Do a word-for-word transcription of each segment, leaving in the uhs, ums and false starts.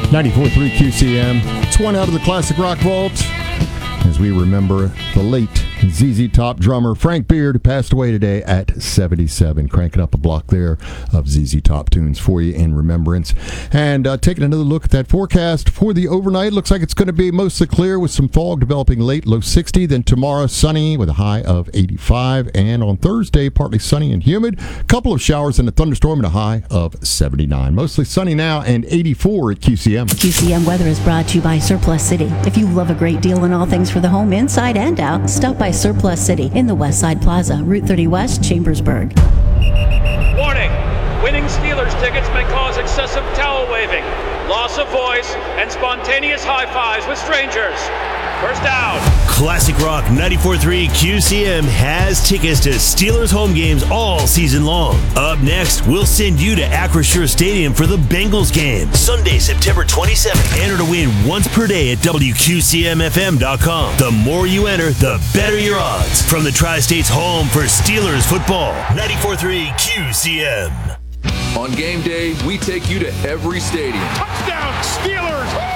ninety-four point three Q C M. It's one out of the Classic Rock Vault as we remember the late Z Z Top drummer Frank Beard, who passed away today at seventy-seven. Cranking up a block there of Z Z Top tunes for you in remembrance. And uh, taking another look at that forecast for the overnight. Looks like it's going to be mostly clear with some fog developing late, low sixty. Then tomorrow, sunny with a high of eighty-five. And on Thursday, partly sunny and humid. A couple of showers and a thunderstorm and a high of seventy-nine. Mostly sunny now and eighty-four at Q C M. Q C M weather is brought to you by Surplus City. If you love a great deal on all things for the home, inside and out, stop by Surplus City in the West Side Plaza, Route thirty West, Chambersburg. Warning! Winning Steelers tickets may cause excessive towel waving, loss of voice, and spontaneous high fives with strangers. First down. Classic Rock ninety-four point three Q C M has tickets to Steelers home games all season long. Up next, we'll send you to Acrisure Stadium for the Bengals game, Sunday, September twenty-seventh. Enter to win once per day at W Q C M F M dot com. The more you enter, the better your odds. From the Tri-State's home for Steelers football, ninety-four point three Q C M. On game day, we take you to every stadium. Touchdown, Steelers!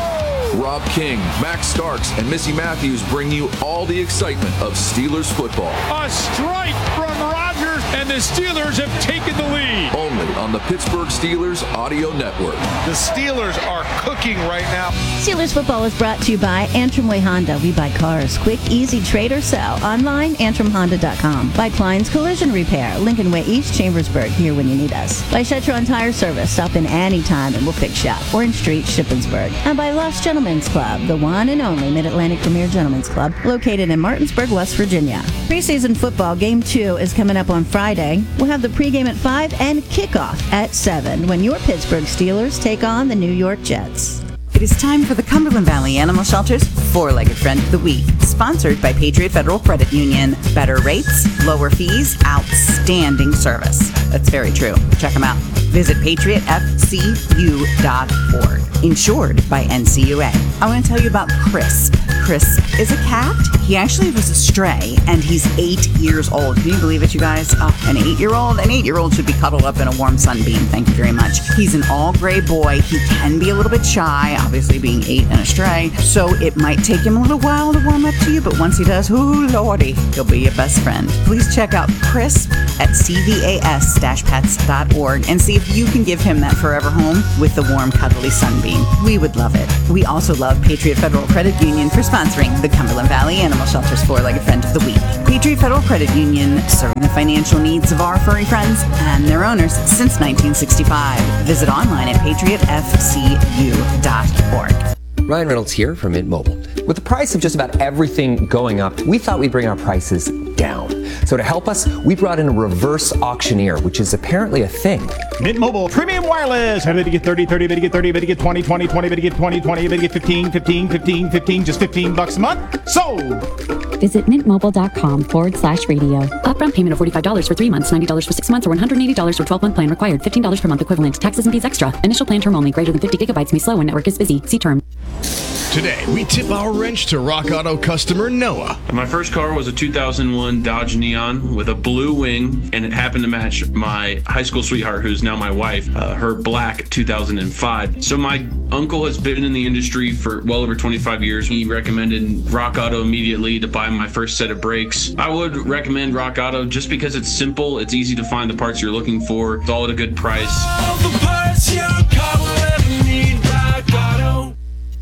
Rob King, Max Starks, and Missy Matthews bring you all the excitement of Steelers football. A strike from Rodgers, and the Steelers have taken the lead. Only on the Pittsburgh Steelers Audio Network. The Steelers are cooking right now. Steelers football is brought to you by Antrim Way Honda. We buy cars. Quick, easy, trade or sell. Online, antrim honda dot com. By Klein's Collision Repair. Lincoln Way East, Chambersburg. Here when you need us. By Shetron Tire Service. Stop in anytime and we'll fix shop. Orange Street, Shippensburg. And by Lost Gentlemen's Club, the one and only Mid-Atlantic Premier Gentlemen's Club, located in Martinsburg, West Virginia. Preseason football game two is coming up on Friday. We'll have the pregame at five and kickoff at seven when your Pittsburgh Steelers take on the New York Jets. It is time for the Cumberland Valley Animal Shelter's Four-Legged Friend of the Week, sponsored by Patriot Federal Credit Union. Better rates, lower fees, outstanding service. That's very true. Check them out. Visit patriot f c u dot org. Insured by N C U A. I want to tell you about Chris. Chris is a cat. He actually was a stray, and he's eight years old. Can you believe it, you guys? Oh, an eight-year-old? An eight-year-old should be cuddled up in a warm sunbeam. Thank you very much. He's an all-gray boy. He can be a little bit shy, obviously being eight and a stray, so it might take him a little while to warm up to you, but once he does, ooh, lordy, he'll be your best friend. Please check out Chris at c v a s dash pets dot org and see if you can give him that forever home with the warm, cuddly sunbeam. We would love it. We also love Patriot Federal Credit Union for sponsoring the Cumberland Valley Animal Shelter's Four-Legged Friend of the Week. Patriot Federal Credit Union, serving the financial needs of our furry friends and their owners since nineteen sixty-five. Visit online at patriot f c u dot org. Ryan Reynolds here from Mint Mobile. With the price of just about everything going up, we thought we'd bring our prices down. So to help us, we brought in a reverse auctioneer, which is apparently a thing. Mint Mobile Premium Wireless. How did you get thirty, thirty, better get thirty, better get twenty, twenty, twenty, better get twenty, twenty, better get fifteen, fifteen, fifteen, fifteen, just fifteen bucks a month? Sold! Visit mintmobile.com forward slash radio. Upfront payment of forty-five dollars for three months, ninety dollars for six months, or one hundred eighty dollars for twelve-month plan required. fifteen dollars per month equivalent. Taxes and fees extra. Initial plan term only. Greater than fifty gigabytes may slow when network is busy. See term. Today, we tip our wrench to Rock Auto customer Noah. My first car was a two thousand one Dodge Neon with a blue wing, and it happened to match my high school sweetheart, who's now my wife, uh, her black two thousand five. So my uncle has been in the industry for well over twenty-five years. He recommended Rock Auto immediately to buy my first set of brakes. I would recommend Rock Auto just because it's simple, it's easy to find the parts you're looking for, it's all at a good price. All the parts your car will ever need, Rock Auto.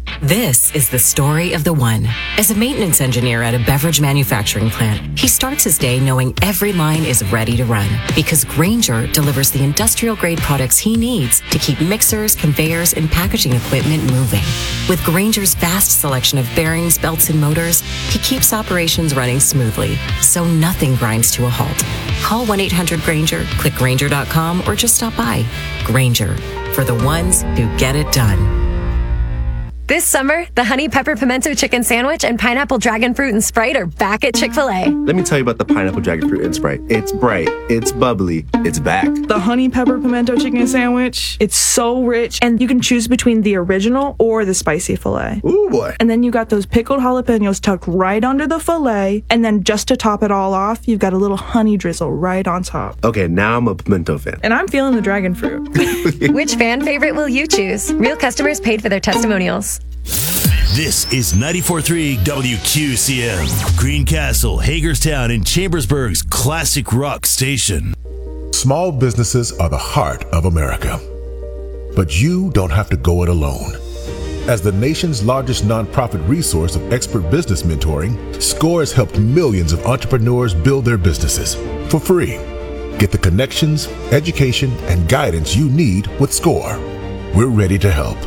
This is the story of the one. As a maintenance engineer at a beverage manufacturing plant, he starts his day knowing every line is ready to run because Grainger delivers the industrial-grade products he needs to keep mixers, conveyors, and packaging equipment moving. With Grainger's vast selection of bearings, belts, and motors, he keeps operations running smoothly, so nothing grinds to a halt. Call one eight hundred Grainger, click Grainger dot com, or just stop by. Grainger, for the ones who get it done. This summer, the Honey Pepper Pimento Chicken Sandwich and Pineapple Dragon Fruit and Sprite are back at Chick-fil-A. Let me tell you about the Pineapple Dragon Fruit and Sprite. It's bright, it's bubbly, it's back. The Honey Pepper Pimento Chicken Sandwich, it's so rich, and you can choose between the original or the spicy filet. Ooh, boy. And then you got those pickled jalapenos tucked right under the filet, and then just to top it all off, you've got a little honey drizzle right on top. Okay, now I'm a pimento fan. And I'm feeling the dragon fruit. Which fan favorite will you choose? Real customers paid for their testimonials. This is ninety-four point three W Q C M, Greencastle, Hagerstown, and Chambersburg's classic rock station. Small businesses are the heart of America. But you don't have to go it alone. As the nation's largest nonprofit resource of expert business mentoring, SCORE has helped millions of entrepreneurs build their businesses for free. Get the connections, education, and guidance you need with SCORE. We're ready to help.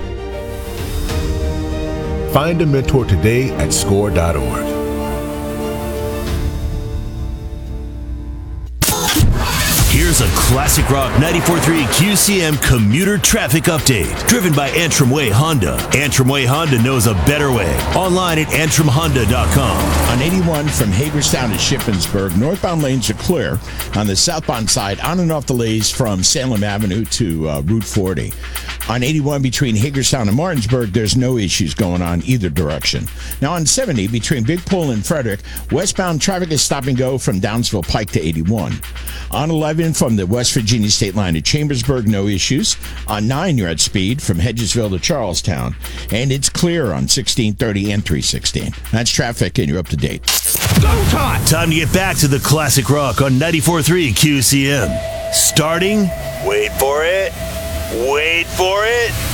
Find a mentor today at score dot org. Here's a classic rock ninety-four point three Q C M commuter traffic update, driven by Antrim Way Honda. Antrim Way Honda knows a better way. Online at antrim honda dot com. On eighty-one from Hagerstown to Shippensburg, northbound lanes are clear. On the southbound side, on and off the lays from Salem Avenue to uh, Route forty. On eighty-one between Hagerstown and Martinsburg, there's no issues going on either direction. Now on seventy between Big Pool and Frederick, westbound traffic is stop and go from Downsville Pike to eighty-one. On eleven from the West Virginia state line to Chambersburg, no issues. On nine, you're at speed from Hedgesville to Charlestown. And it's clear on sixteen thirty and three sixteen. That's traffic, and you're up to date. Go time! Time to get back to the classic rock on ninety-four point three Q C M. Starting, wait for it, wait for it,